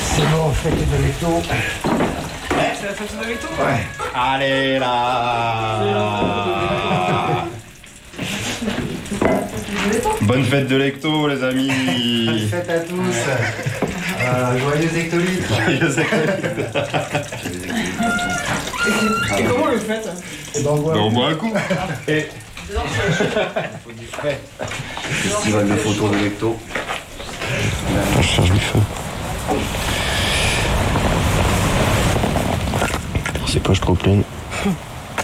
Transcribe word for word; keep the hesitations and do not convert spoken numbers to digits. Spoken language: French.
C'est bon, fête de l'étau. Ouais, c'est la fête de l'étau. Ouais. Allez là. Bonne fête de l'Ecto, les amis. Bonne fête à tous. Euh, joyeux Ectolite. Joyeux Ectolite. Et comment on le fait? Et ben, on boit. Ben, on boit un coup. Et... Festival de photos de l'Ecto. Je cherche du feu. C'est poches trop pleines.